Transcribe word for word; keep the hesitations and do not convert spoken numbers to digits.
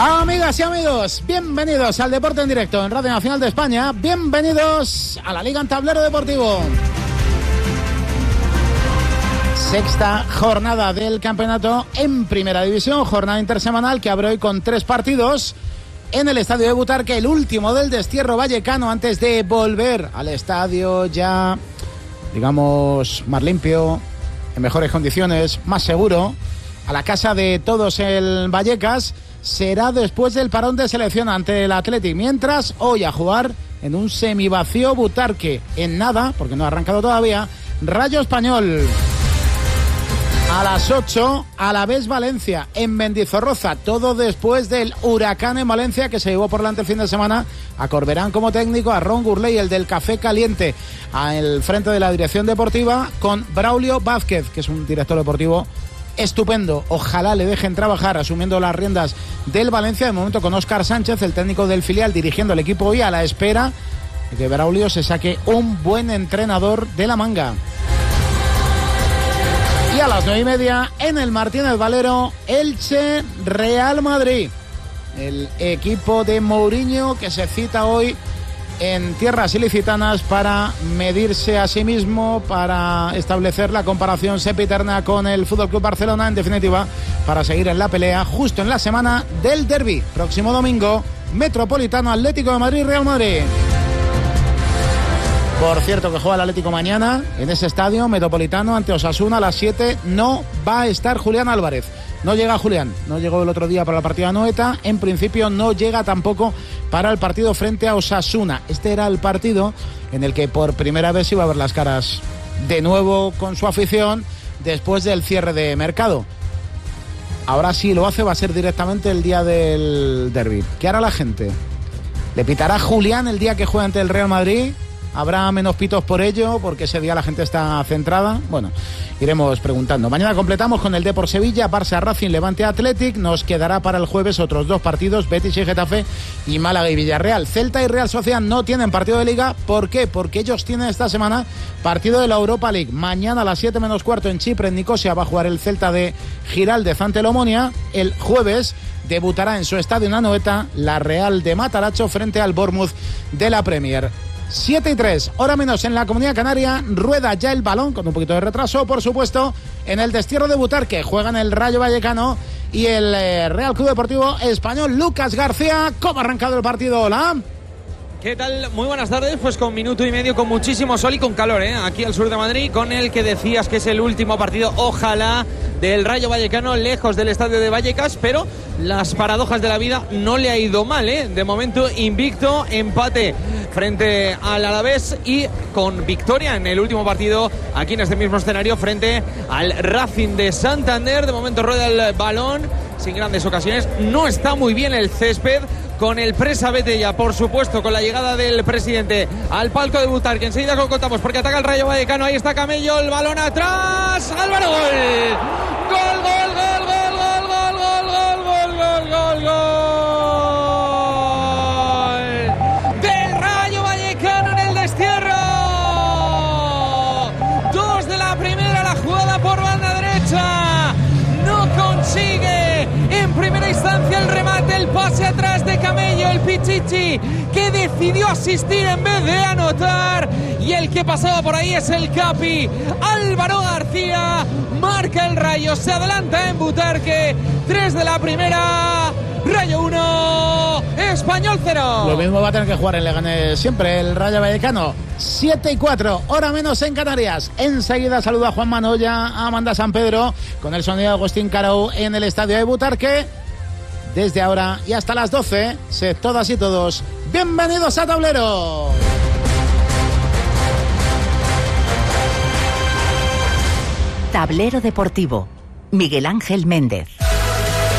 Amigas y amigos, bienvenidos al Deporte en Directo en Radio Nacional de España. Bienvenidos a la Liga en Tablero Deportivo. Sexta jornada del campeonato en Primera División, jornada intersemanal que abre hoy con tres partidos en el estadio de Butarque, el último del destierro vallecano antes de volver al estadio ya, digamos, más limpio, en mejores condiciones, más seguro, a la casa de todos el Vallecas. Será después del parón de selección ante el Athletic, mientras hoy a jugar en un semivacío Butarque, en nada, porque no ha arrancado todavía, Rayo Español. A las ocho, a la vez Valencia, en Mendizorroza, todo después del huracán en Valencia que se llevó por delante el fin de semana a Corberán como técnico, a Ron Gurley, el del Café Caliente, al frente de la dirección deportiva, con Braulio Vázquez, que es un director deportivo estupendo. Ojalá le dejen trabajar asumiendo las riendas del Valencia, de momento con Óscar Sánchez, el técnico del filial, dirigiendo el equipo hoy a la espera de que Braulio se saque un buen entrenador de la manga. Y a las nueve y media en el Martínez Valero, Elche Real Madrid, el equipo de Mourinho que se cita hoy en tierras ilicitanas para medirse a sí mismo, para establecer la comparación sempiterna con el F C Barcelona, en definitiva, para seguir en la pelea justo en la semana del derbi. Próximo domingo, Metropolitano, Atlético de Madrid, Real Madrid. Por cierto, que juega el Atlético mañana en ese estadio Metropolitano ante Osasuna a las siete. No va a estar Julián Álvarez. No llega Julián. No llegó el otro día para el partido de Anoeta. En principio no llega tampoco para el partido frente a Osasuna. Este era el partido en el que por primera vez iba a ver las caras de nuevo con su afición después del cierre de mercado. Ahora sí lo hace, va a ser directamente el día del derbi. ¿Qué hará la gente? ¿Le pitará Julián el día que juegue ante el Real Madrid? ¿Habrá menos pitos por ello? Porque ese día la gente está centrada. Bueno, iremos preguntando. Mañana completamos con el Depor Sevilla, Barça Racing, Levante Athletic. Nos quedará para el jueves otros dos partidos, Betis y Getafe, y Málaga y Villarreal. Celta y Real Sociedad no tienen partido de Liga. ¿Por qué? Porque ellos tienen esta semana partido de la Europa League. Mañana a las siete menos cuarto en Chipre, en Nicosia, va a jugar el Celta de Giraldez ante el Omonia. El jueves debutará en su estadio en Anoeta la Real de Mataracho frente al Bournemouth de la Premier. siete y tres, hora menos en la Comunidad Canaria. Rueda ya el balón, con un poquito de retraso, por supuesto, en el destierro de Butarque. Juegan el Rayo Vallecano y el eh, Real Club Deportivo Español. Lucas García, ¿cómo ha arrancado el partido? Hola. ¿Qué tal? Muy buenas tardes, pues con minuto y medio, con muchísimo sol y con calor, ¿eh? Aquí al sur de Madrid, con el que decías que es el último partido, ojalá, del Rayo Vallecano, lejos del estadio de Vallecas, pero las paradojas de la vida no le ha ido mal, ¿eh? De momento invicto, empate frente al Alavés y con victoria en el último partido aquí en este mismo escenario frente al Racing de Santander. De momento rueda el balón sin grandes ocasiones, no está muy bien el césped, con el Presa Betella, por supuesto, con la llegada del presidente al palco de Butarque. Enseguida lo contamos porque ataca el Rayo Vallecano. Ahí está Camello, el balón atrás. Álvaro, gol. Gol, gol, gol, gol, gol, gol, gol, gol, gol, gol, gol, gol. Del Rayo Vallecano en el destierro. Dos de la primera, la jugada por banda derecha. No consigue en primera instancia el remate, el pase atrás de Camello, el Pichichi, que decidió asistir en vez de anotar, y el que pasaba por ahí es el Capi, Álvaro García. Marca el Rayo, se adelanta en Butarque, tres de la primera, Rayo uno, Español cero. Lo mismo va a tener que jugar en Leganés siempre el Rayo Vallecano. siete y cuatro, hora menos en Canarias. Enseguida saluda a Juan Manoya, a Amanda San Pedro, con el sonido de Agustín Carau en el estadio de Butarque. Desde ahora y hasta las doce, sed todas y todos bienvenidos a Tablero. Tablero Deportivo, Miguel Ángel Méndez.